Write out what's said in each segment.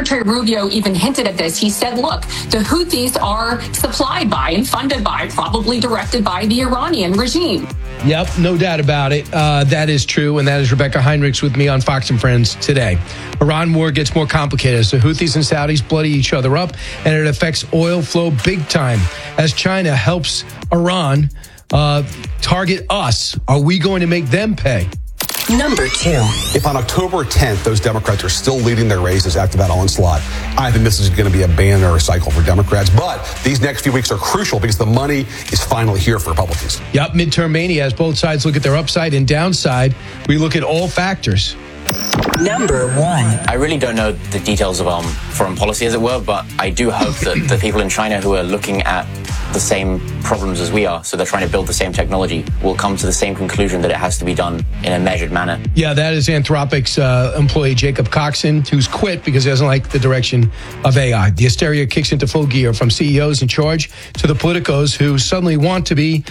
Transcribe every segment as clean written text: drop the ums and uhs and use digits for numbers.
Secretary Rubio even hinted at this. He said, look, the Houthis are supplied by and funded by, probably directed by the Iranian regime. Yep, no doubt about it. That is true, and that is Rebecca Heinrichs with me on Fox & Friends today. Iran war gets more complicated as the Houthis and Saudis bloody each other up, and it affects oil flow big time. As China helps Iran target us, are we going to make them pay? Number 2. If on October 10th, those Democrats are still leading their races after that onslaught, I think this is going to be a banner cycle for Democrats. But these next few weeks are crucial because the money is finally here for Republicans. Yep, midterm mania as both sides look at their upside and downside. We look at all factors. Number 1. I really don't know the details of foreign policy, as it were, but I do hope that the people in China who are looking at the same problems as we are, so they're trying to build the same technology, will come to the same conclusion that it has to be done in a measured manner. Yeah, that is Anthropic's employee Jacob Coxon, who's quit because he doesn't like the direction of AI. The hysteria kicks into full gear from CEOs in charge to the politicos who suddenly want to be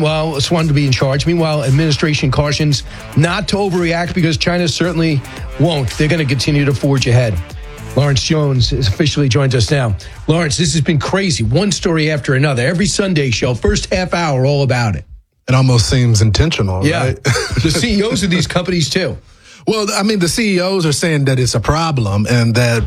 in charge. Meanwhile, administration cautions not to overreact because China certainly won't. They're going to continue to forge ahead. Lawrence Jones is officially joins us now. Lawrence, this has been crazy. One story after another. Every Sunday show, first half hour, all about it. It almost seems intentional, yeah. Right? The CEOs of these companies, too. Well, I mean, the CEOs are saying that it's a problem and that,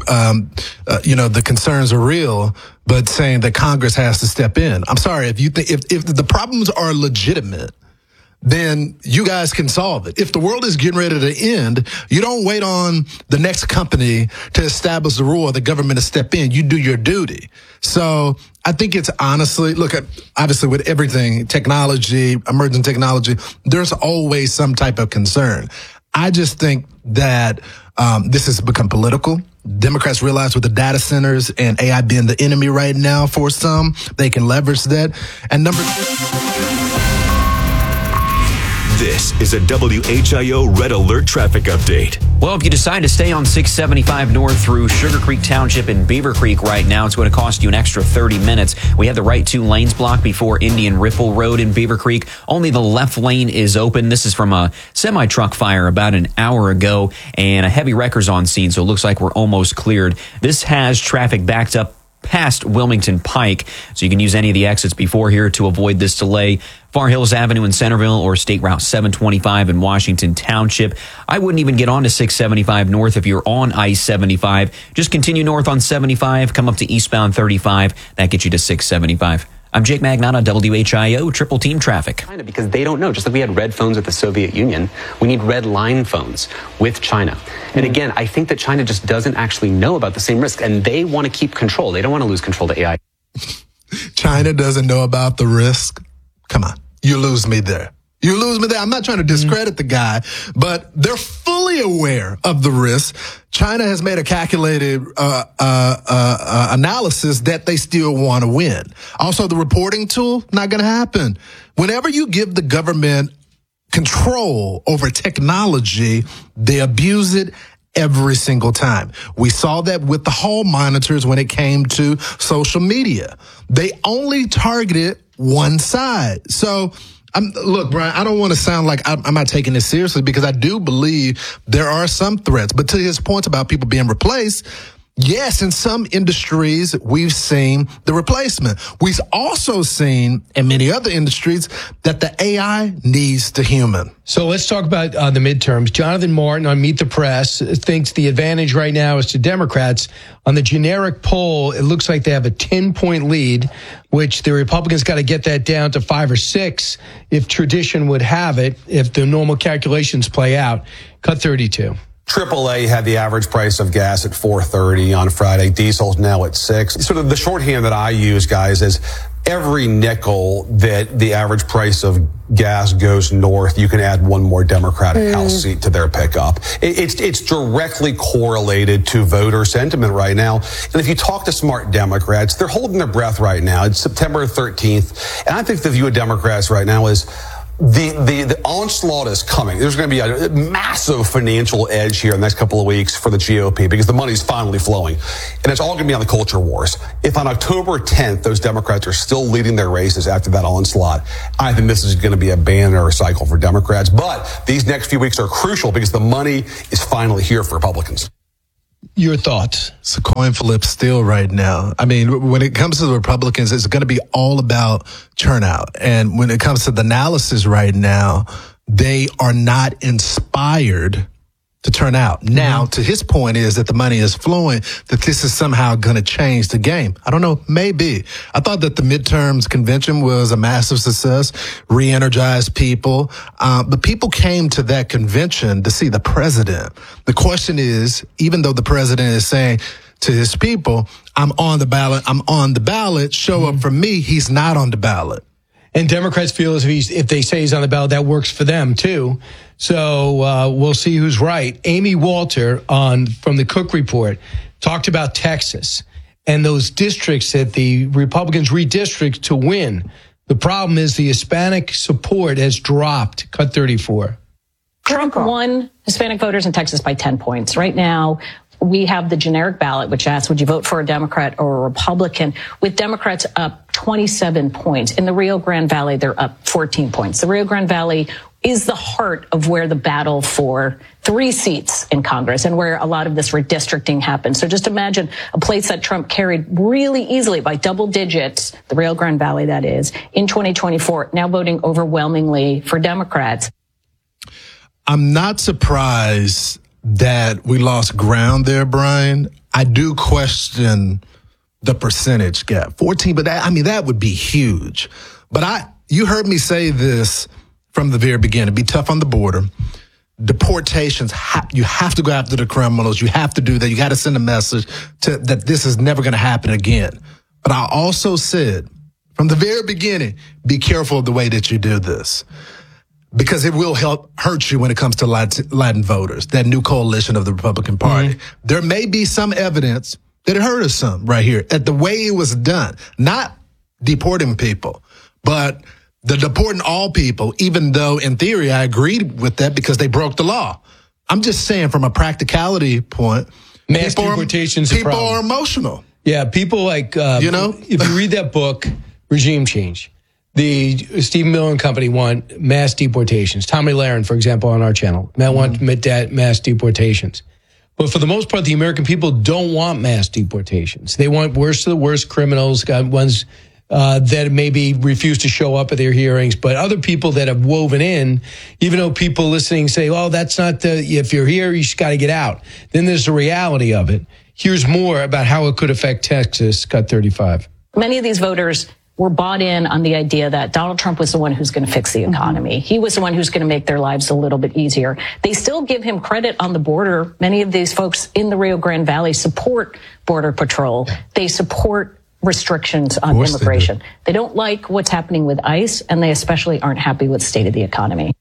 the concerns are real, but saying that Congress has to step in. I'm sorry, if the problems are legitimate, then you guys can solve it. If the world is getting ready to end, you don't wait on the next company to establish the rule or the government to step in. You do your duty. So I think it's honestly, obviously with everything, technology, emerging technology, there's always some type of concern. I just think that this has become political. Democrats realize with the data centers and AI being the enemy right now for some, they can leverage that. And number This is a WHIO Red Alert traffic update. Well, if you decide to stay on 675 North through Sugar Creek Township and Beaver Creek right now, it's going to cost you an extra 30 minutes. We have the right 2 lanes blocked before Indian Ripple Road in Beaver Creek. Only the left lane is open. This is from a semi-truck fire about an hour ago, and a heavy wrecker's on scene, so it looks like we're almost cleared. This has traffic backed up past Wilmington Pike, so you can use any of the exits before here to avoid this delay. Far Hills Avenue in Centerville or State Route 725 in Washington Township. I wouldn't even get on to 675 North if you're on I-75. Just continue north on 75, come up to eastbound 35. That gets you to 675. I'm Jake Magnotta, WHIO, Triple Team Traffic. China, because they don't know. Just like we had red phones with the Soviet Union, we need red line phones with China. And again, I think that China just doesn't actually know about the same risk, and they want to keep control. They don't want to lose control to AI. China doesn't know about the risk? Come on. You lose me there. You lose me there. I'm not trying to discredit the guy, but they're fully aware of the risk. China has made a calculated analysis that they still want to win. Also, the reporting tool, not going to happen. Whenever you give the government control over technology, they abuse it every single time. We saw that with the hall monitors when it came to social media. They only targeted one side. So, look, Brian, I don't want to sound like I'm not taking this seriously because I do believe there are some threats. But to his point about people being replaced, yes, in some industries, we've seen the replacement. We've also seen in many other industries that the AI needs the human. So let's talk about the midterms. Jonathan Martin on Meet the Press thinks the advantage right now is to Democrats. On the generic poll, it looks like they have a 10-point lead, which the Republicans got to get that down to 5 or 6 if tradition would have it, if the normal calculations play out. Cut 32. AAA had the average price of gas at $4.30 on Friday. Diesel's now at $6. Sort of the shorthand that I use, guys, is every nickel that the average price of gas goes north, you can add one more Democratic House seat to their pickup. It's directly correlated to voter sentiment right now. And if you talk to smart Democrats, they're holding their breath right now. It's September 13th. And I think the view of Democrats right now is the onslaught is coming. There's going to be a massive financial edge here in the next couple of weeks for the GOP because the money's finally flowing. And it's all going to be on the culture wars. If on October 10th, those Democrats are still leading their races after that onslaught, I think this is going to be a banner cycle for Democrats. But these next few weeks are crucial because the money is finally here for Republicans. your thoughts? It's a coin flip still right now. I mean, when it comes to the Republicans, it's going to be all about turnout. And when it comes to the analysis right now, they are not inspired to turn out. Now, to his point is that the money is flowing, that this is somehow going to change the game. I don't know, maybe. I thought that the midterms convention was a massive success, re-energized people. But people came to that convention to see the president. The question is, even though the president is saying to his people, I'm on the ballot, show up for me, he's not on the ballot. And Democrats feel as if they say he's on the ballot, that works for them too. So we'll see who's right. Amy Walter from the Cook Report talked about Texas and those districts that the Republicans redistrict to win. The problem is the Hispanic support has dropped, cut 34. Trump won Hispanic voters in Texas by 10 points. Right now, we have the generic ballot, which asks, would you vote for a Democrat or a Republican? With Democrats up 27 points. In the Rio Grande Valley, they're up 14 points. The Rio Grande Valley is the heart of where the battle for 3 seats in Congress and where a lot of this redistricting happens. So just imagine a place that Trump carried really easily by double digits, the Rio Grande Valley, that is, in 2024, now voting overwhelmingly for Democrats. I'm not surprised that we lost ground there, Brian. I do question the percentage gap. 14, but that would be huge. But you heard me say this from the very beginning. Be tough on the border. Deportations, you have to go after the criminals. You have to do that. You got to send a message that this is never going to happen again. But I also said from the very beginning, be careful of the way that you do this, because it will hurt you when it comes to Latin voters, that new coalition of the Republican Party. Mm-hmm. There may be some evidence that it hurt us some right here at the way it was done, not deporting people, but the deporting all people, even though in theory I agreed with that because they broke the law. I'm just saying from a practicality point, mass deportations people are emotional. Yeah, people like, if you read that book, Regime Change, the Stephen Miller and Company want mass deportations. Tommy Lahren, for example, on our channel, want mass deportations. But for the most part, the American people don't want mass deportations. They want worst of the worst criminals, ones that maybe refuse to show up at their hearings, but other people that have woven in, even though people listening say, well, that's not if you're here, you just got to get out. Then there's the reality of it. Here's more about how it could affect Texas, cut 35. Many of these voters were bought in on the idea that Donald Trump was the one who's going to fix the economy. He was the one who's going to make their lives a little bit easier. They still give him credit on the border. Many of these folks in the Rio Grande Valley support Border Patrol. They support restrictions on immigration. They don't like what's happening with ICE, and they especially aren't happy with the state of the economy.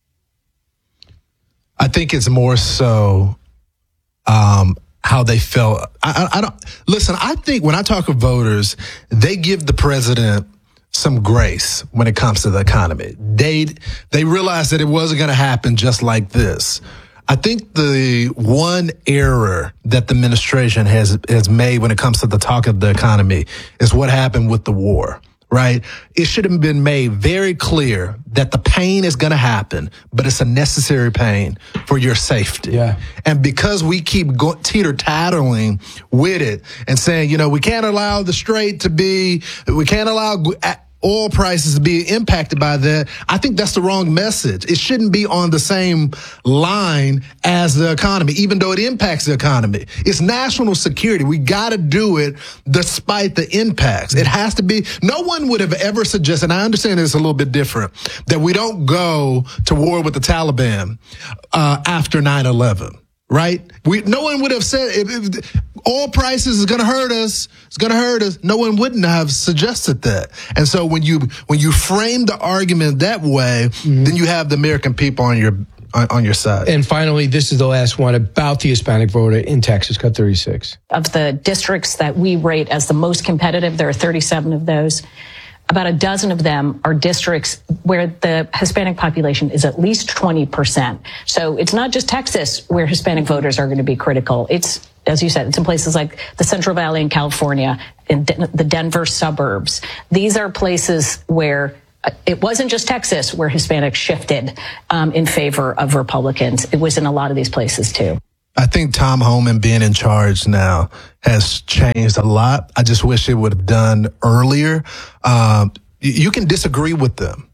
I think it's more so how they felt. I don't listen. I think when I talk of voters, they give the president some grace when it comes to the economy. They realized that it wasn't going to happen just like this. I think the one error that the administration has made when it comes to the talk of the economy is what happened with the war, right? It should have been made very clear that the pain is going to happen, but it's a necessary pain for your safety. Yeah. And because we keep teeter-tottering with it and saying, we can't allow we can't allow oil prices to be impacted by that, I think that's the wrong message. It shouldn't be on the same line as the economy, even though it impacts the economy. It's national security. We got to do it despite the impacts. It has to be. No one would have ever suggested, and I understand it's a little bit different, that we don't go to war with the Taliban after 9/11. Right? No one would have said if oil prices is going to hurt us. It's going to hurt us. No one wouldn't have suggested that. And so when you frame the argument that way, then you have the American people on your side. And finally, this is the last one about the Hispanic voter in Texas, cut 36. Of the districts that we rate as the most competitive, there are 37 of those. About a dozen of them are districts where the Hispanic population is at least 20%. So it's not just Texas where Hispanic voters are going to be critical. It's, as you said, it's in places like the Central Valley in California, in the Denver suburbs. These are places where it wasn't just Texas where Hispanics shifted in favor of Republicans. It was in a lot of these places too. I think Tom Homan being in charge now has changed a lot. I just wish it would have done earlier. You can disagree with them.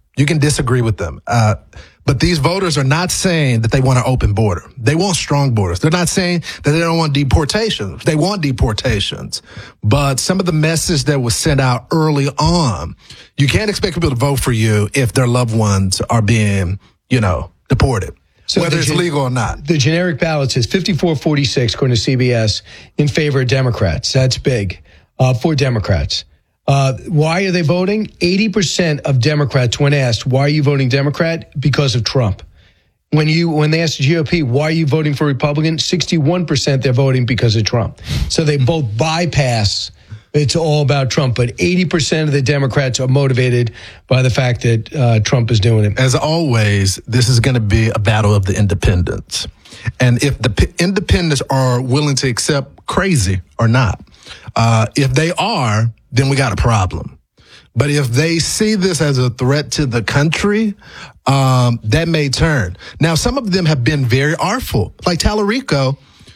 But these voters are not saying that they want an open border. They want strong borders. They're not saying that they don't want deportations. They want deportations. But some of the message that was sent out early on, you can't expect people to vote for you if their loved ones are being, deported. So whether it's legal or not. The generic ballot says 54-46, according to CBS, in favor of Democrats. That's big for Democrats. Why are they voting? 80% of Democrats, when asked, why are you voting Democrat? Because of Trump. When they asked the GOP, why are you voting for Republican? 61% they're voting because of Trump. So they both bypass. It's all about Trump, but 80% of the Democrats are motivated by the fact that Trump is doing it. As always, this is going to be a battle of the independents. And if the independents are willing to accept crazy or not, if they are, then we got a problem. But if they see this as a threat to the country, that may turn. Now, some of them have been very artful, like Tallarico,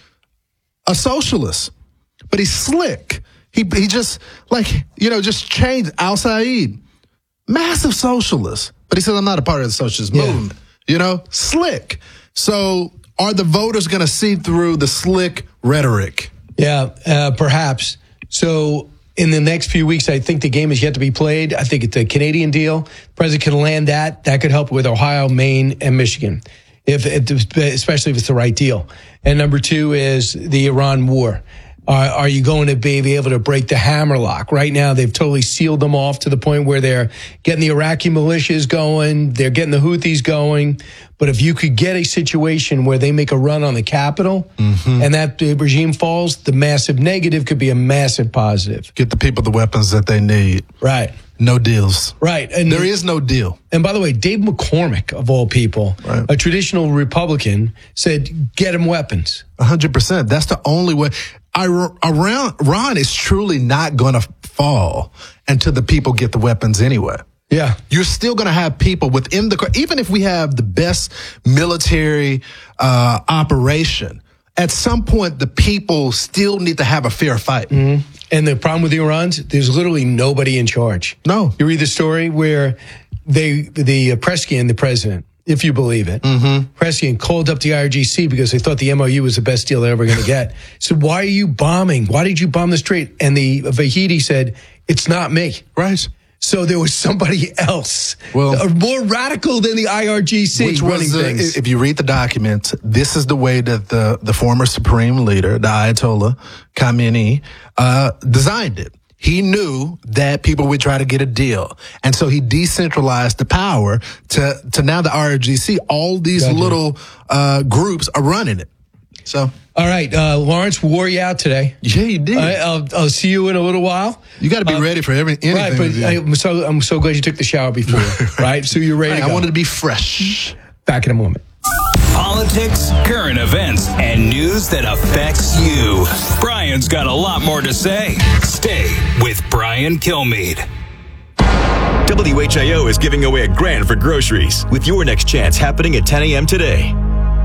a socialist, but he's slick. He just just changed Al Said, massive socialist. But he said, I'm not a part of the socialist movement. Slick. So are the voters going to see through the slick rhetoric? Yeah, perhaps. So in the next few weeks, I think the game is yet to be played. I think it's a Canadian deal. The president can land that. That could help with Ohio, Maine, and Michigan, especially if it's the right deal. And number two is the Iran war. Are you going to be able to break the hammerlock? Right now, they've totally sealed them off to the point where they're getting the Iraqi militias going. They're getting the Houthis going. But if you could get a situation where they make a run on the Capitol and that regime falls, the massive negative could be a massive positive. Get the people the weapons that they need. Right. No deals. Right. And there is no deal. And by the way, Dave McCormick, of all people, a traditional Republican, said, get them weapons. 100%. That's the only way. Iran is truly not going to fall until the people get the weapons anyway. Yeah. You're still going to have people within even if we have the best military operation, at some point the people still need to have a fair fight. Mm-hmm. And the problem with the Irans, there's literally nobody in charge. No. You read the story where the Presskian, the president, if you believe it, Presskian called up the IRGC because they thought the MOU was the best deal they're ever going to get. So why are you bombing? Why did you bomb the strait? And the Vahidi said, it's not me. Right. So there was somebody else, more radical than the IRGC running things. If you read the documents, this is the way that the former supreme leader, the Ayatollah Khamenei, designed it. He knew that people would try to get a deal. And so he decentralized the power to now the IRGC. All these little groups are running it. So. All right, Lawrence, wore you out today. Yeah, you did. I'll see you in a little while. You got to be ready for anything. Right, but I'm so glad you took the shower before, right? So you're ready to go. I wanted to be fresh. Back in a moment. Politics, current events, and news that affects you. Brian's got a lot more to say. Stay with Brian Kilmeade. WHIO is giving away $1,000 for groceries with your next chance happening at 10 a.m. today.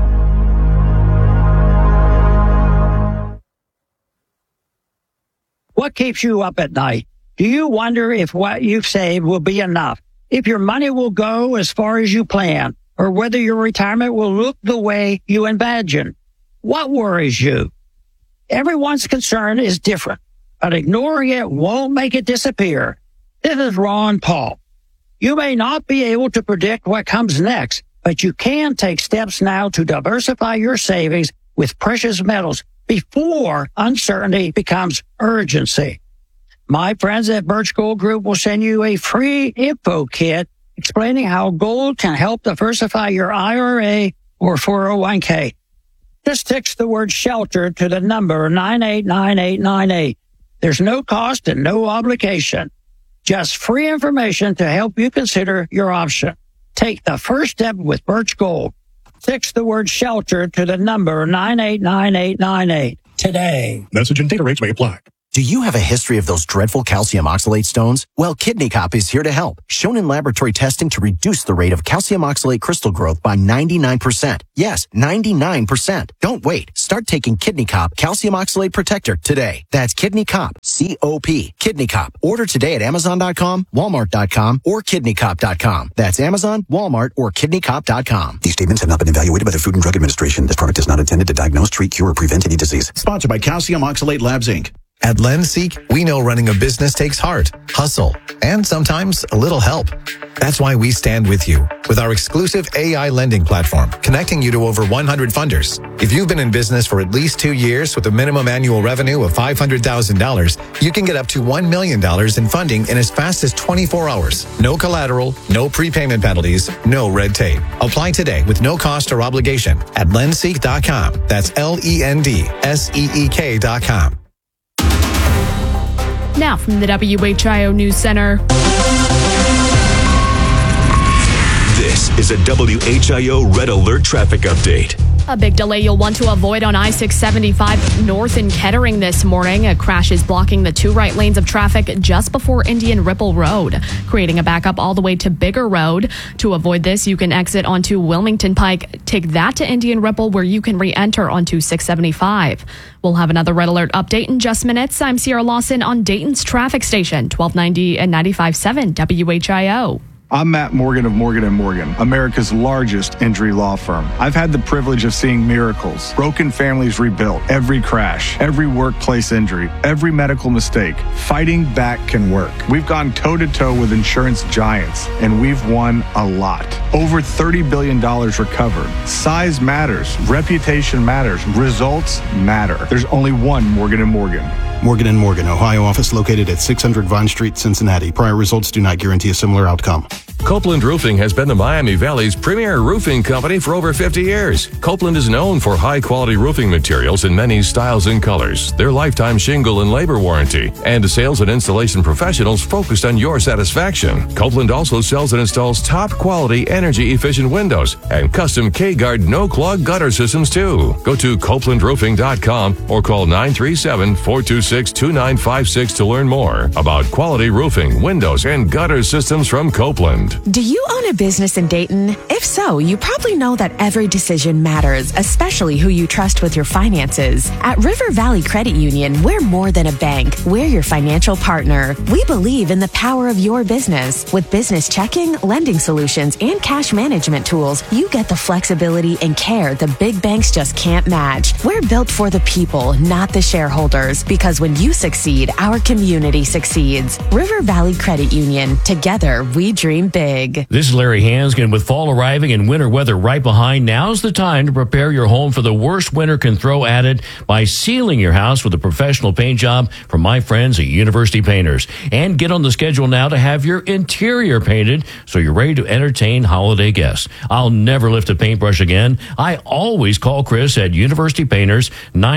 What keeps you up at night? Do you wonder if what you've saved will be enough? If your money will go as far as you plan? Or whether your retirement will look the way you imagine? What worries you? Everyone's concern is different, but ignoring it won't make it disappear. This is Ron Paul. You may not be able to predict what comes next, but you can take steps now to diversify your savings with precious metals before uncertainty becomes urgency. My friends at Birch Gold Group will send you a free info kit explaining how gold can help diversify your IRA or 401k. Just text the word shelter to the number 989898. There's no cost and no obligation. Just free information to help you consider your option. Take the first step with Birch Gold. Text the word shelter to the number 989898 today. Message and data rates may apply. Do you have a history of those dreadful calcium oxalate stones? Well, Kidney Cop is here to help. Shown in laboratory testing to reduce the rate of calcium oxalate crystal growth by 99%. Yes, 99%. Don't wait. Start taking Kidney Cop Calcium Oxalate Protector today. That's Kidney Cop, C-O-P, Kidney Cop. Order today at Amazon.com, Walmart.com, or KidneyCop.com. That's Amazon, Walmart, or KidneyCop.com. These statements have not been evaluated by the Food and Drug Administration. This product is not intended to diagnose, treat, cure, or prevent any disease. Sponsored by Calcium Oxalate Labs, Inc. At LendSeek, we know running a business takes heart, hustle, and sometimes a little help. That's why we stand with you with our exclusive AI lending platform, connecting you to over 100 funders. If you've been in business for at least 2 years with a minimum annual revenue of $500,000, you can get up to $1 million in funding in as fast as 24 hours. No collateral, no prepayment penalties, no red tape. Apply today with no cost or obligation at lendseek.com. That's LENDSEEK.com. Now from the WHIO News Center. This is a WHIO Red Alert traffic update. A big delay you'll want to avoid on I-675 north in Kettering this morning. A crash is blocking the two right lanes of traffic just before Indian Ripple Road, creating a backup all the way to Bigger Road. To avoid this, you can exit onto Wilmington Pike, take that to Indian Ripple where you can re-enter onto 675. We'll have another Red Alert update in just minutes. I'm Sierra Lawson on Dayton's traffic station, 1290 and 95.7 WHIO. I'm Matt Morgan of Morgan & Morgan, America's largest injury law firm. I've had the privilege of seeing miracles, broken families rebuilt, every crash, every workplace injury, every medical mistake. Fighting back can work. We've gone toe-to-toe with insurance giants, and we've won a lot. Over $30 billion recovered. Size matters. Reputation matters. Results matter. There's only one Morgan & Morgan. Morgan & Morgan, Ohio office located at 600 Vine Street, Cincinnati. Prior results do not guarantee a similar outcome. Copeland Roofing has been the Miami Valley's premier roofing company for over 50 years. Copeland is known for high-quality roofing materials in many styles and colors, their lifetime shingle and labor warranty, and sales and installation professionals focused on your satisfaction. Copeland also sells and installs top-quality, energy-efficient windows and custom K-Guard no-clog gutter systems, too. Go to CopelandRoofing.com or call 937-426-2956 to learn more about quality roofing, windows, and gutter systems from Copeland. Do you own a business in Dayton? If so, you probably know that every decision matters, especially who you trust with your finances. At River Valley Credit Union, we're more than a bank. We're your financial partner. We believe in the power of your business. With business checking, lending solutions, and cash management tools, you get the flexibility and care the big banks just can't match. We're built for the people, not the shareholders, because when you succeed, our community succeeds. River Valley Credit Union. Together, we dream big. This is Larry Hanskin. With fall arriving and winter weather right behind, now's the time to prepare your home for the worst winter can throw at it by sealing your house with a professional paint job from my friends at University Painters. And get on the schedule now to have your interior painted so you're ready to entertain holiday guests. I'll never lift a paintbrush again. I always call Chris at University Painters,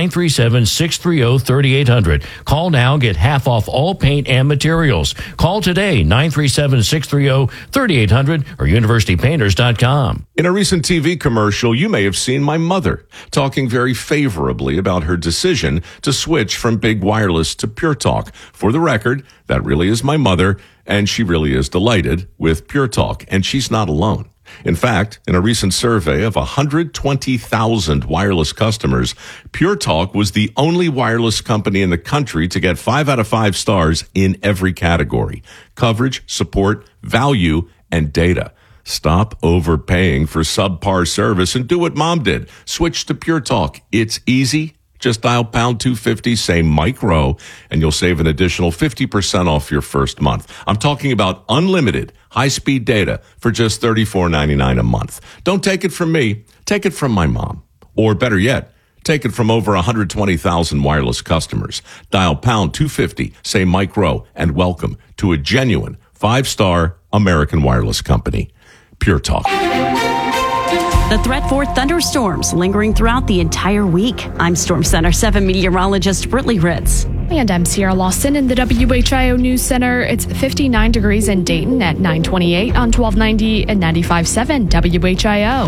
937-630-3800. Call now, get half off all paint and materials. Call today, 937-630-3800 or universitypainters.com. In a recent TV commercial, you may have seen my mother talking very favorably about her decision to switch from big wireless to Pure Talk. For the record, that really is my mother, and she really is delighted with Pure Talk, and she's not alone. In fact, in a recent survey of 120,000 wireless customers, Pure Talk was the only wireless company in the country to get 5 out of 5 stars in every category: coverage, support, value, and data. Stop overpaying for subpar service and do what Mom did. Switch to Pure Talk. It's easy. Just dial pound 250, say Mike Rowe, and you'll save an additional 50% off your first month. I'm talking about unlimited high-speed data for just $34.99 a month. Don't take it from me. Take it from my mom. Or better yet, take it from over 120,000 wireless customers. Dial pound 250, say Mike Rowe, and welcome to a genuine 5-star American wireless company. Pure Talk. The threat for thunderstorms lingering throughout the entire week. I'm Storm Center 7 meteorologist Brittany Ritz. And I'm Sierra Lawson in the WHIO News Center. It's 59 degrees in Dayton at 928 on 1290 and 95.7 WHIO.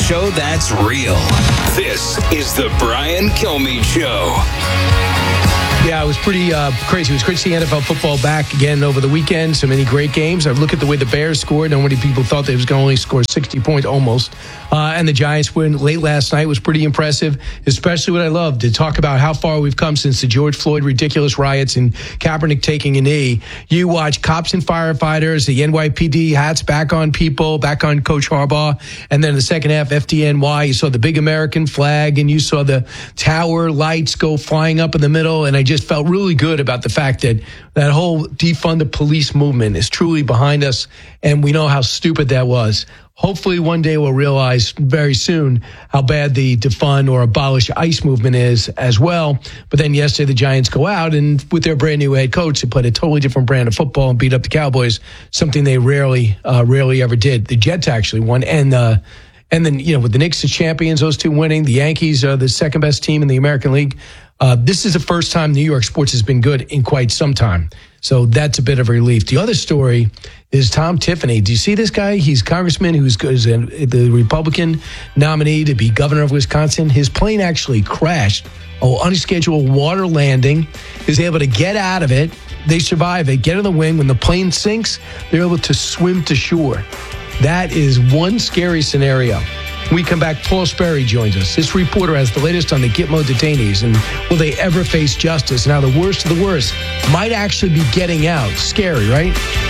show that's real. This is the Brian Kilmeade Show. Yeah, it was pretty crazy. It was great to see NFL football back again over the weekend. So many great games. I look at the way the Bears scored. Not many people thought they was going to only score 60 points almost. And the Giants win late last night was pretty impressive, especially what I loved to talk about how far we've come since the George Floyd ridiculous riots and Kaepernick taking a knee. You watch cops and firefighters, the NYPD hats back on people, back on Coach Harbaugh. And then in the second half, FDNY, you saw the big American flag and you saw the tower lights go flying up in the middle. And I just felt really good about the fact that that whole defund the police movement is truly behind us. And we know how stupid that was. Hopefully one day we'll realize very soon how bad the defund or abolish ICE movement is as well. But then yesterday the Giants go out and with their brand new head coach, they played a totally different brand of football and beat up the Cowboys, something they rarely ever did. The Jets actually won. And then, with the Knicks as champions, those two winning, the Yankees are the second best team in the American League. This is the first time New York sports has been good in quite some time. So that's a bit of a relief. The other story is Tom Tiffany. Do you see this guy? He's congressman who's the Republican nominee to be governor of Wisconsin. His plane actually crashed. Unscheduled water landing. He was able to get out of it. They survive it, get in the wing. When the plane sinks, they're able to swim to shore. That is one scary scenario. When we come back, Paul Sperry joins us. This reporter has the latest on the Gitmo detainees and will they ever face justice? Now, the worst of the worst might actually be getting out. Scary, right?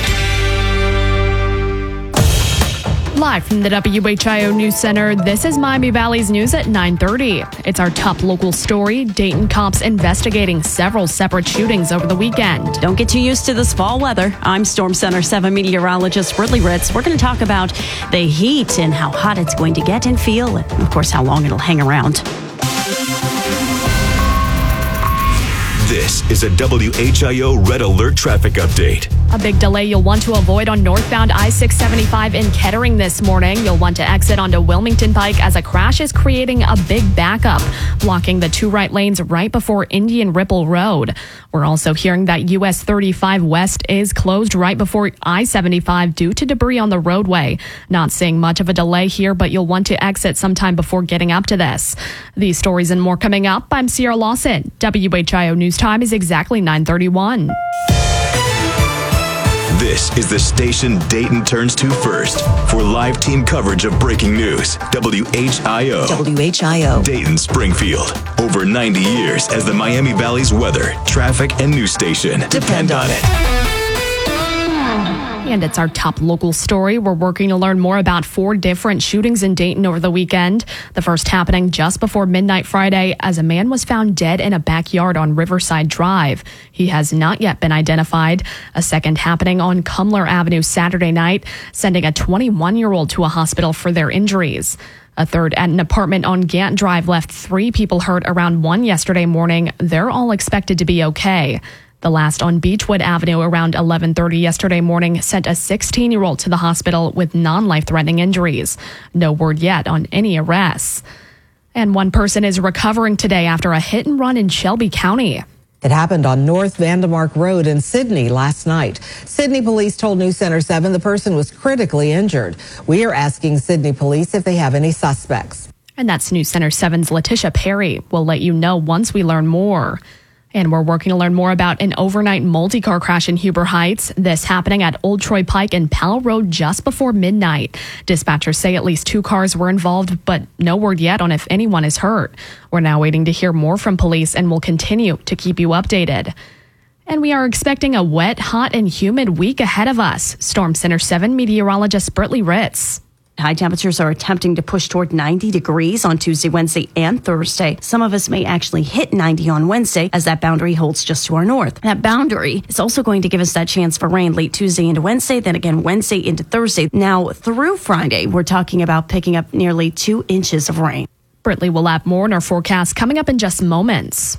Live from the WHIO News Center, this is Miami Valley's news at 9:30. It's our top local story. Dayton cops investigating several separate shootings over the weekend. Don't get too used to this fall weather. I'm Storm Center 7 meteorologist Britley Ritz. We're going to talk about the heat and how hot it's going to get and feel, and of course, how long it'll hang around. This is a WHIO Red Alert traffic update. A big delay you'll want to avoid on northbound I-675 in Kettering this morning. You'll want to exit onto Wilmington Pike as a crash is creating a big backup, blocking the two right lanes right before Indian Ripple Road. We're also hearing that US 35 West is closed right before I-75 due to debris on the roadway. Not seeing much of a delay here, but you'll want to exit sometime before getting up to this. These stories and more coming up. I'm Sierra Lawson. WHIO News Time is exactly 9:31. This is the station Dayton turns to first for live team coverage of breaking news. WHIO. WHIO. Dayton Springfield. Over 90 years as the Miami Valley's weather, traffic, and news station. Depend on it. And it's our top local story. We're working to learn more about 4 different shootings in Dayton over the weekend. The first happening just before midnight Friday as a man was found dead in a backyard on Riverside Drive. He has not yet been identified. A second happening on Cumler Avenue Saturday night, sending a 21-year-old to a hospital for their injuries. A third at an apartment on Gant Drive left 3 people hurt around 1 yesterday morning. They're all expected to be okay. The last on Beechwood Avenue around 11:30 yesterday morning sent a 16-year-old to the hospital with non-life-threatening injuries. No word yet on any arrests. And one person is recovering today after a hit and run in Shelby County. It happened on North Vandemark Road in Sydney last night. Sydney police told News Center 7 the person was critically injured. We are asking Sydney police if they have any suspects. And that's News Center 7's Letitia Perry. We'll let you know once we learn more. And we're working to learn more about an overnight multi-car crash in Huber Heights. This happening at Old Troy Pike and Powell Road just before midnight. Dispatchers say at least 2 cars were involved, but no word yet on if anyone is hurt. We're now waiting to hear more from police and will continue to keep you updated. And we are expecting a wet, hot, and humid week ahead of us. Storm Center 7 meteorologist Britley Ritz. High temperatures are attempting to push toward 90 degrees on Tuesday, Wednesday, and Thursday. Some of us may actually hit 90 on Wednesday as that boundary holds just to our north. That boundary is also going to give us that chance for rain late Tuesday into Wednesday, then again Wednesday into Thursday. Now through Friday, we're talking about picking up nearly 2 inches of rain. Britley will have more in our forecast coming up in just moments.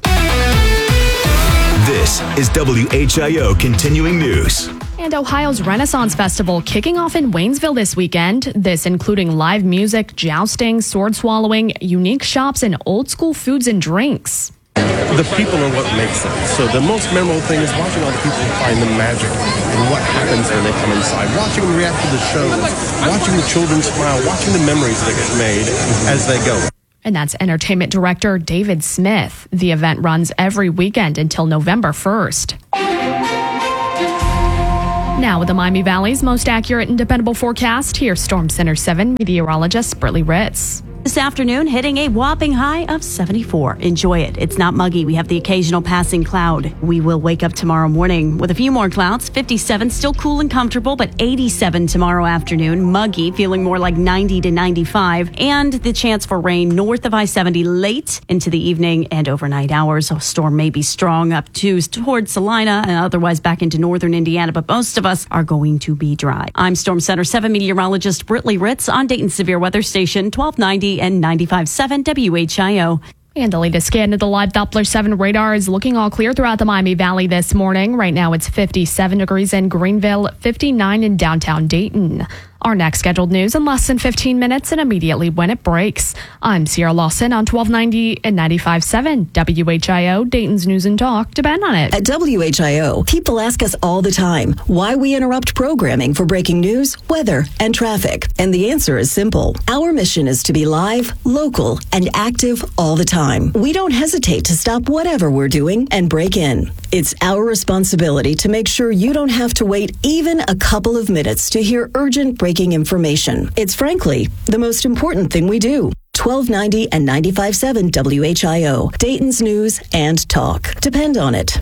This is WHIO Continuing News. And Ohio's Renaissance Festival kicking off in Waynesville this weekend. This including live music, jousting, sword swallowing, unique shops, and old school foods and drinks. The people are what makes it. So the most memorable thing is watching all the people find the magic and what happens when they come inside. Watching them react to the shows, watching the children smile, watching the memories that get made as they go. And that's entertainment director David Smith. The event runs every weekend until November 1st. Now with the Miami Valley's most accurate and dependable forecast, here's Storm Center 7 meteorologist Brittany Ritz. This afternoon, hitting a whopping high of 74. Enjoy it. It's not muggy. We have the occasional passing cloud. We will wake up tomorrow morning with a few more clouds. 57, still cool and comfortable, but 87 tomorrow afternoon. Muggy, feeling more like 90 to 95. And the chance for rain north of I-70 late into the evening and overnight hours. A storm may be strong up towards Salina and otherwise back into northern Indiana, but most of us are going to be dry. I'm Storm Center 7 meteorologist Brittany Ritz on Dayton Severe Weather Station 1290 and 95.7 WHIO. And the latest scan of the live Doppler 7 radar is looking all clear throughout the Miami Valley this morning. Right now it's 57 degrees in Greenville, 59 in downtown Dayton. Our next scheduled news in less than 15 minutes and immediately when it breaks. I'm Sierra Lawson on 1290 and 95.7 WHIO, Dayton's News and Talk. Depend on it. At WHIO, people ask us all the time why we interrupt programming for breaking news, weather, and traffic. And the answer is simple. Our mission is to be live, local, and active all the time. We don't hesitate to stop whatever we're doing and break in. It's our responsibility to make sure you don't have to wait even a couple of minutes to hear urgent breaking information. It's frankly the most important thing we do. 1290 and 95.7 WHIO, Dayton's News and Talk. Depend on it.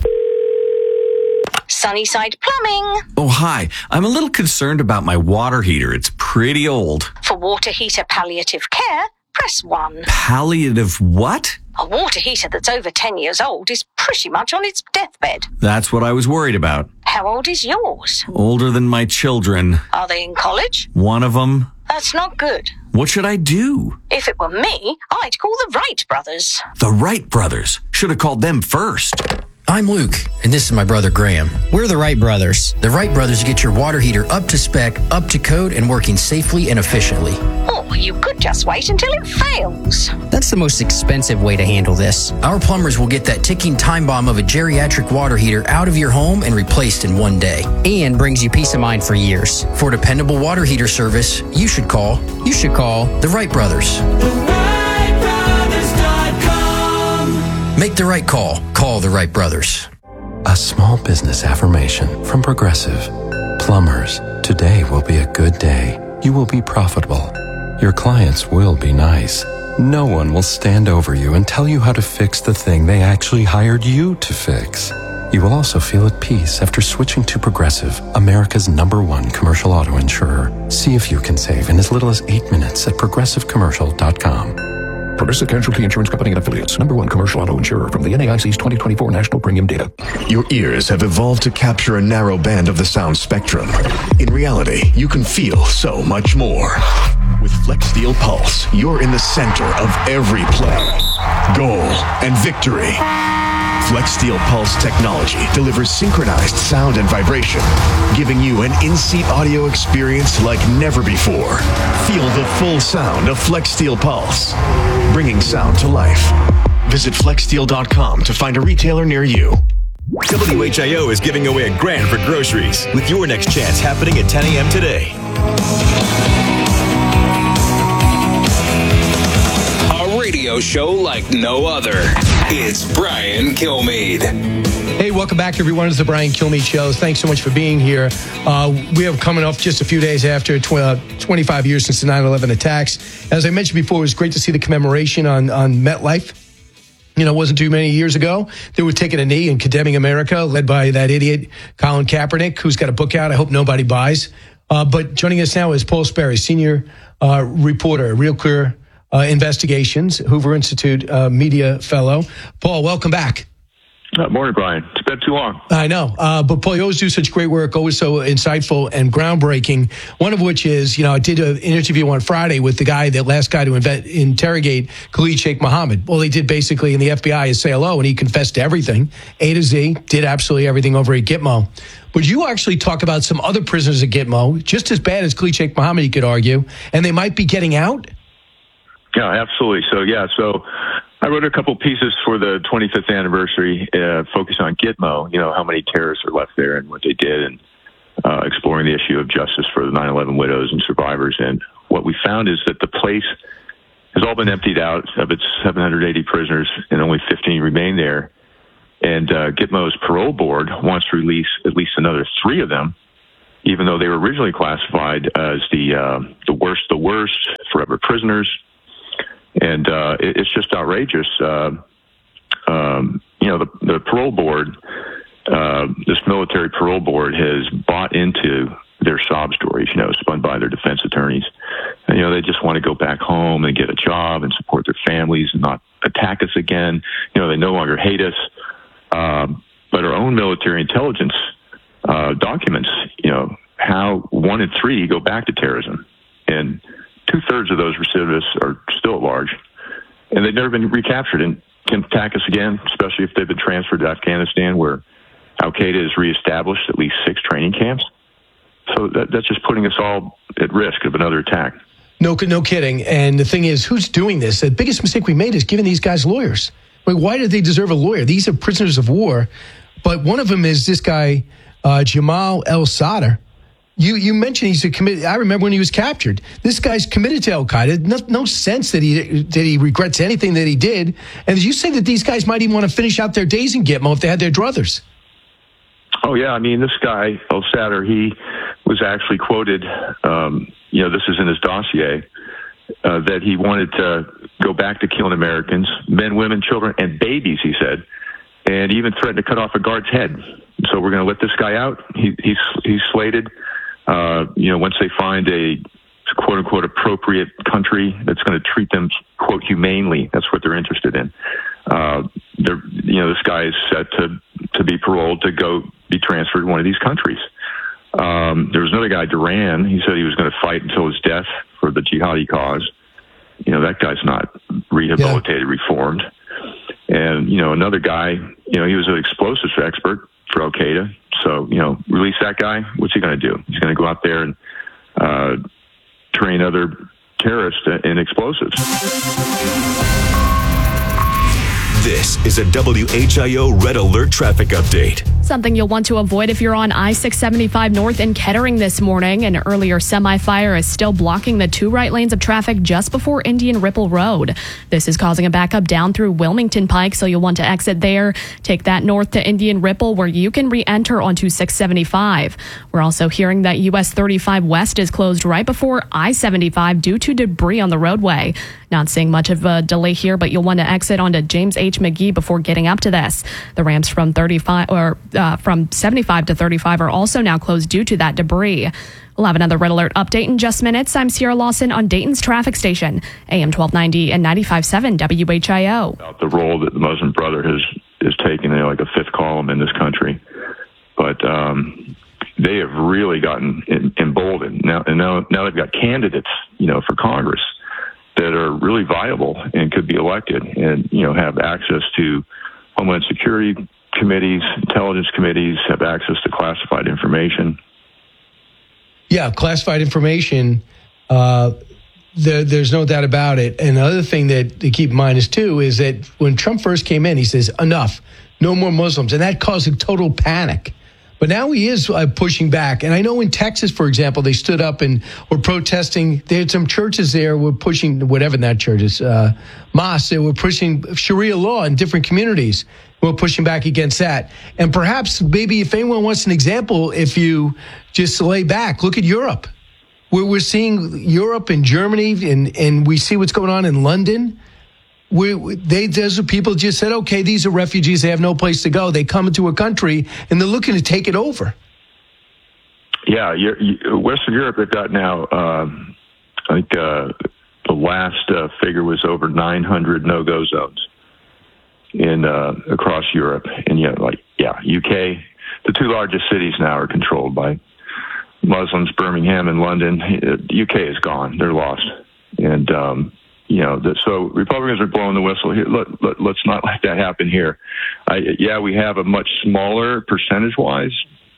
Sunnyside Plumbing. Oh, hi. I'm a little concerned about my water heater. It's pretty old. For water heater palliative care, press 1. Palliative what? A water heater that's over 10 years old is pretty much on its deathbed. That's what I was worried about. How old is yours? Older than my children. Are they in college? One of them. That's not good. What should I do? If it were me, I'd call the Wright brothers. The Wright brothers. Should have called them first. I'm Luke, and this is my brother Graham. We're the Wright brothers. The Wright brothers get your water heater up to spec, up to code, and working safely and efficiently. Or you could just wait until it fails. That's the most expensive way to handle this. Our plumbers will get that ticking time bomb of a geriatric water heater out of your home and replaced in one day. And brings you peace of mind for years. For dependable water heater service, you should call the Wright brothers. Make the right call. Call the Wright brothers. A small business affirmation from Progressive. Plumbers, today will be a good day. You will be profitable. Your clients will be nice. No one will stand over you and tell you how to fix the thing they actually hired you to fix. You will also feel at peace after switching to Progressive, America's #1 commercial auto insurer. See if you can save in as little as 8 minutes at progressivecommercial.com. Progressive Casualty Insurance Company and Affiliates, #1 commercial auto insurer from the NAIC's 2024 National Premium Data. Your ears have evolved to capture a narrow band of the sound spectrum. In reality, you can feel so much more. With FlexSteel Pulse, you're in the center of every play, goal, and victory. FlexSteel Pulse technology delivers synchronized sound and vibration, giving you an in-seat audio experience like never before. Feel the full sound of FlexSteel Pulse, bringing sound to life. Visit flexsteel.com to find a retailer near you. WHIO is giving away $1,000 for groceries with your next chance happening at 10 a.m. today. Radio show like no other. It's Brian Kilmeade. Hey, welcome back, everyone. It's the Brian Kilmeade Show. Thanks so much for being here. We have coming up just a few days after 25 years since the 9/11 attacks. As I mentioned before, it was great to see the commemoration on MetLife. You know, it wasn't too many years ago. They were taking a knee and condemning America, led by that idiot Colin Kaepernick, who's got a book out I hope nobody buys. But joining us now is Paul Sperry, senior reporter, Real Clear Investigations, Hoover Institute media fellow. Paul, welcome back. Morning, Brian. It's been too long. I know. But Paul, you always do such great work, always so insightful and groundbreaking. One of which is, I did an interview on Friday with the last guy to interrogate Khalid Sheikh Mohammed. All he did basically in the FBI is say hello, and he confessed to everything, A to Z, did absolutely everything over at Gitmo. But you actually talk about some other prisoners at Gitmo, just as bad as Khalid Sheikh Mohammed, you could argue, and they might be getting out? Yeah, absolutely. So I wrote a couple pieces for the 25th anniversary, focused on Gitmo, how many terrorists are left there and what they did, and exploring the issue of justice for the 9/11 widows and survivors. And what we found is that the place has all been emptied out of its 780 prisoners, and only 15 remain there. And Gitmo's parole board wants to release at least another 3 of them, even though they were originally classified as the worst forever prisoners. And it's just outrageous. The parole board, this military parole board, has bought into their sob stories, spun by their defense attorneys. And, they just want to go back home and get a job and support their families and not attack us again. They no longer hate us. But our own military intelligence documents, how 1 in 3 go back to terrorism. And 2/3 of those recidivists are still at large, and they've never been recaptured and can attack us again, especially if they've been transferred to Afghanistan, where Al-Qaeda has reestablished at least 6 training camps. So that's just putting us all at risk of another attack. No kidding. And the thing is, who's doing this? The biggest mistake we made is giving these guys lawyers. Why do they deserve a lawyer? These are prisoners of war. But one of them is this guy, Jamal El-Sadr. You mentioned he's a committed. I remember when he was captured. This guy's committed to Al-Qaeda. No sense that he regrets anything that he did. And you say that these guys might even want to finish out their days in Gitmo if they had their druthers. Oh, yeah. This guy, El-Sadr, he was actually quoted, this is in his dossier, that he wanted to go back to killing Americans, men, women, children, and babies, he said, and even threatened to cut off a guard's head. So we're going to let this guy out. He's slated. Once they find a quote unquote appropriate country that's going to treat them quote humanely, that's what they're interested in. This guy is set to be paroled to go be transferred to one of these countries. There was another guy, Duran. He said he was going to fight until his death for the jihadi cause. That guy's not rehabilitated, reformed. And, another guy, he was an explosives expert for Al-Qaeda. So, release that guy. What's he going to do? He's going to go out there and train other terrorists in explosives. This is a WHIO Red Alert traffic update. Something you'll want to avoid if you're on I-675 north in Kettering this morning. An earlier semi-fire is still blocking the 2 right lanes of traffic just before Indian Ripple Road. This is causing a backup down through Wilmington Pike, so you'll want to exit there. Take that north to Indian Ripple, where you can re-enter onto 675. We're also hearing that US 35 West is closed right before I-75 due to debris on the roadway. Not seeing much of a delay here, but you'll want to exit onto James H. McGee before getting up to this. The ramps from 75 to 35 are also now closed due to that debris. We'll have another Red Alert update in just minutes. I'm Sierra Lawson on Dayton's traffic station, AM 1290 and 95.7 WHIO. About the role that the Muslim Brotherhood is taking, like a 5th column in this country. But they have really gotten emboldened. Now they've got candidates, for Congress that are really viable and could be elected and, have access to Homeland Security committees, intelligence committees, have access to classified information. Yeah, classified information, there's no doubt about it. And the other thing that to keep in mind is that when Trump first came in, he says, enough, no more Muslims. And that caused a total panic. But now he is pushing back. And I know in Texas, for example, they stood up and were protesting. They had some churches there were pushing, whatever that church is, mosques. They were pushing Sharia law in different communities. We're pushing back against that. And perhaps maybe if anyone wants an example, if you just lay back, look at Europe. We're seeing Europe and Germany, and we see what's going on in London. Those people just said, okay, these are refugees. They have no place to go. They come into a country and they're looking to take it over. Yeah, Western Europe, they've got now, I think the last figure was over 900 no-go zones across Europe. And UK, the 2 largest cities now are controlled by Muslims, Birmingham and London. The UK is gone. They're lost. And, so Republicans are blowing the whistle here. Let's not let that happen here. We have a much smaller percentage-wise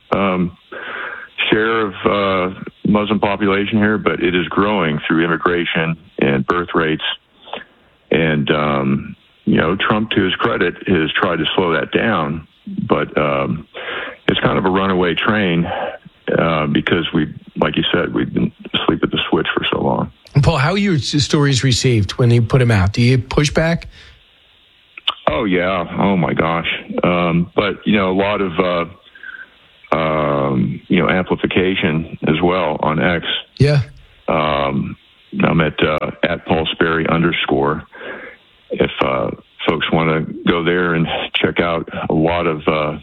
share of Muslim population here, but it is growing through immigration and birth rates. And, Trump, to his credit, has tried to slow that down, but it's kind of a runaway train because like you said, we've been asleep at the switch for so long. And Paul, how are your stories received when you put them out? Do you push back? Oh, yeah. Oh, my gosh. But, a lot of, amplification as well on X. Yeah. I'm at Paul Sperry _ if folks want to go there and check out a lot of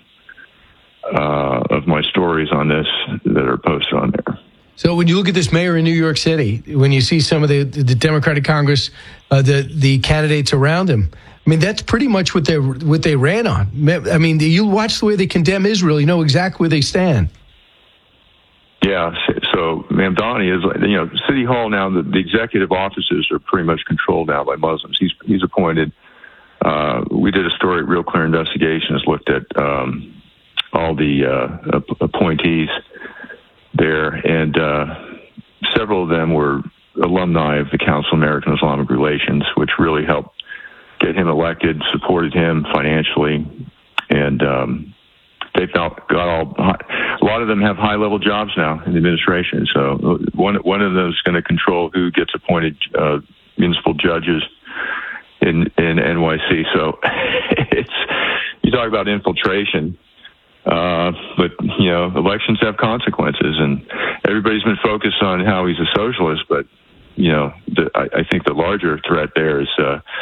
my stories on this that are posted on there. So when you look at this mayor in New York City, when you see some of the Democratic Congress, the candidates around him, I mean, that's pretty much what they ran on. I mean, you watch the way they condemn Israel, you know exactly where they stand. Yeah, so Mamdani is, City Hall now, the executive offices are pretty much controlled now by Muslims. He's appointed. We did a story at Real Clear Investigations, looked at all the appointees there, and several of them were alumni of the Council of American Islamic Relations, which really helped get him elected, supported him financially, and they've now a lot of them have high-level jobs now in the administration. So one of them is going to control who gets appointed municipal judges in NYC. So you talk about infiltration. But, elections have consequences, and everybody's been focused on how he's a socialist. But, I think the larger threat there is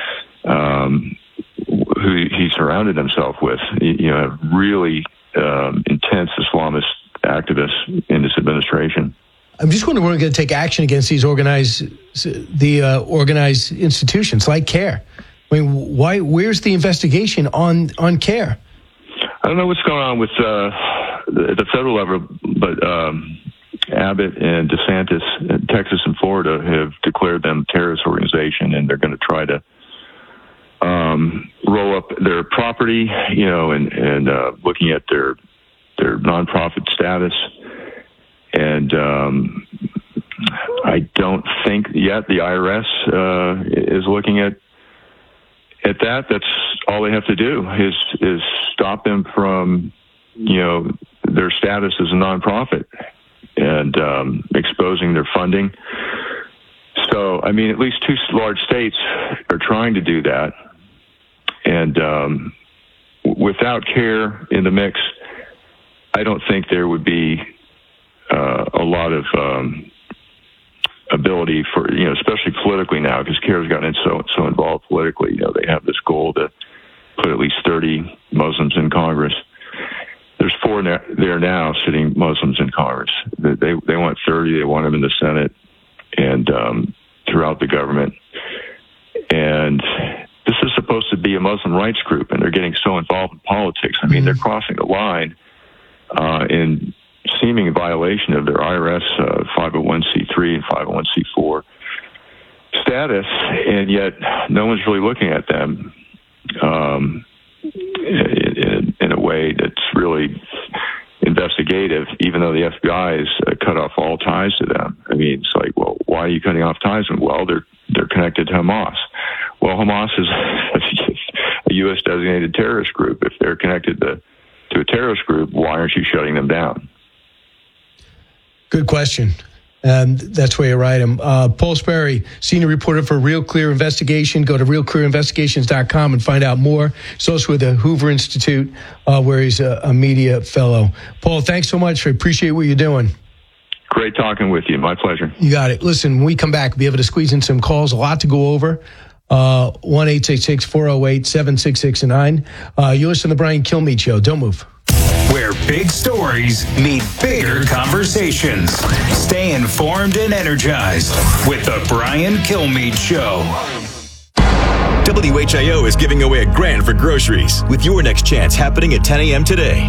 who he surrounded himself with, really intense Islamist activists in this administration. I'm just wondering when we're going to take action against these organized institutions like CARE. I mean, where's the investigation on CARE? I don't know what's going on with the federal level, but Abbott and DeSantis, Texas and Florida, have declared them a terrorist organization, and they're going to try to roll up their property, and looking at their nonprofit status. And I don't think yet the IRS is looking at that. That's all they have to do is stop them from, their status as a nonprofit and exposing their funding. So, I mean, at least two large states are trying to do that. And without CARE in the mix, I don't think there would be a lot of ability for, especially politically now, because CARE's gotten so involved politically. They have this goal to put at least 30 Muslims in Congress. There's 4 there now sitting Muslims in Congress. They want 30. They want them in the Senate and throughout the government. And this is supposed to be a Muslim rights group, and they're getting so involved in politics. I mean, they're crossing the line in seeming violation of their IRS 501c3 and 501c4 status, and yet no one's really looking at them in a way that's really investigative, even though the FBI has cut off all ties to them. I mean, it's like, well, why are you cutting off ties? Well, they're connected to Hamas. Well, Hamas is a U.S. designated terrorist group. If they're connected to a terrorist group, why aren't you shutting them down? Good question. And that's where you write him. Paul Sperry, senior reporter for Real Clear Investigation. Go to realclearinvestigations.com and find out more. He's also with the Hoover Institute, where he's a media fellow. Paul, thanks so much. I appreciate what you're doing. Great talking with you. My pleasure. You got it. Listen, when we come back, we'll be able to squeeze in some calls, a lot to go over. 1-866-408-7669. You listen to the Brian Kilmeade Show. Don't move. Where big stories meet bigger conversations. Stay informed and energized with the Brian Kilmeade Show. WHIO is giving away $1,000 for groceries with your next chance happening at 10 a.m. today.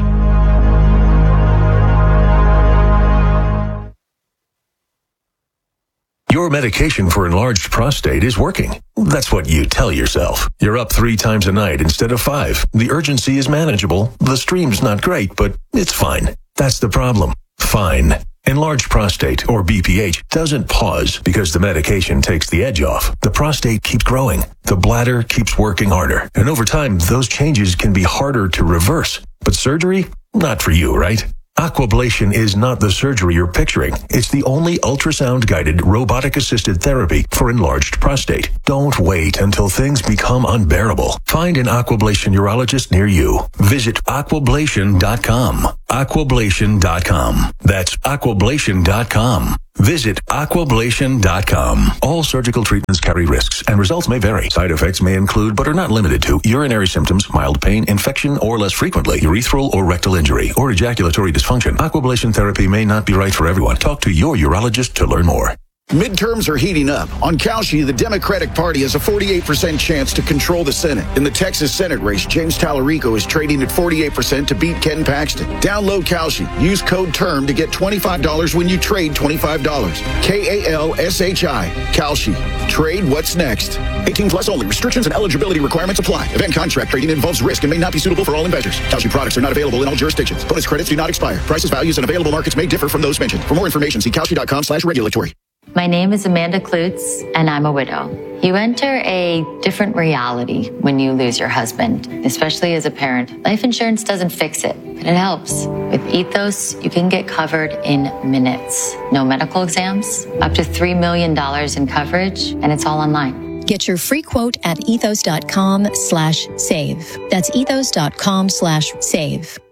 Your medication for enlarged prostate is working. That's what you tell yourself. You're up 3 times a night instead of 5. The urgency is manageable. The stream's not great, but it's fine. That's the problem. Fine. Enlarged prostate, or BPH, doesn't pause because the medication takes the edge off. The prostate keeps growing. The bladder keeps working harder. And over time, those changes can be harder to reverse. But surgery? Not for you, right? Aquablation is not the surgery you're picturing. It's the only ultrasound-guided, robotic-assisted therapy for enlarged prostate. Don't wait until things become unbearable. Find an Aquablation urologist near you. Visit aquablation.com. Aquablation.com. That's aquablation.com. Visit aquablation.com. All surgical treatments carry risks, and results may vary. Side effects may include, but are not limited to, urinary symptoms, mild pain, infection, or less frequently, urethral or rectal injury, or ejaculatory dysfunction. Aquablation therapy may not be right for everyone. Talk to your urologist to learn more. Midterms are heating up. On Kalshi, the Democratic Party has a 48% chance to control the Senate. In the Texas Senate race, James Tallarico is trading at 48% to beat Ken Paxton. Download Kalshi. Use code TERM to get $25 when you trade $25. KALSHI. Kalshi. Trade what's next. 18 plus only. Restrictions and eligibility requirements apply. Event contract trading involves risk and may not be suitable for all investors. Kalshi products are not available in all jurisdictions. Bonus credits do not expire. Prices, values, and available markets may differ from those mentioned. For more information, see kalshi.com/regulatory. My name is Amanda Klutz, and I'm a widow. You enter a different reality when you lose your husband, especially as a parent. Life insurance doesn't fix it, but it helps. With Ethos, you can get covered in minutes. No medical exams, up to $3 million in coverage, and it's all online. Get your free quote at ethos.com/save. That's ethos.com/save.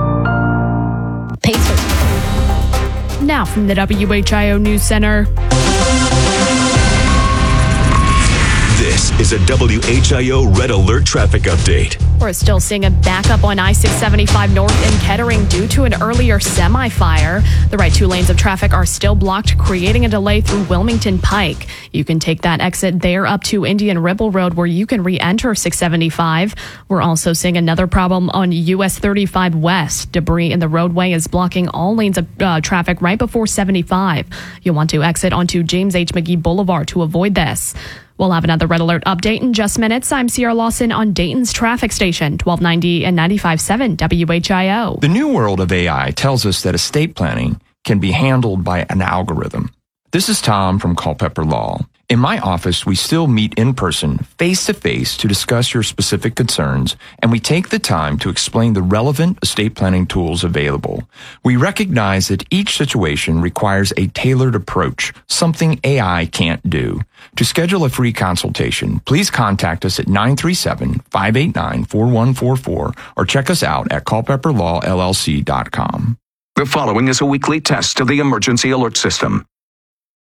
Now from the WHIO News Center. This is a WHIO Red Alert traffic update. We're still seeing a backup on I-675 north in Kettering due to an earlier semi-fire. The right two lanes of traffic are still blocked, creating a delay through Wilmington Pike. You can take that exit there up to Indian Ripple Road where you can re-enter 675. We're also seeing another problem on US 35 West. Debris in the roadway is blocking all lanes of traffic right before 75. You'll want to exit onto James H. McGee Boulevard to avoid this. We'll have another Red Alert update in just minutes. I'm Sierra Lawson on Dayton's traffic station, 1290 and 95.7 WHIO. The new world of AI tells us that estate planning can be handled by an algorithm. This is Tom from Culpeper Law. In my office, we still meet in person, face-to-face, to discuss your specific concerns, and we take the time to explain the relevant estate planning tools available. We recognize that each situation requires a tailored approach, something AI can't do. To schedule a free consultation, please contact us at 937-589-4144 or check us out at culpepperlawllc.com. The following is a weekly test of the emergency alert system.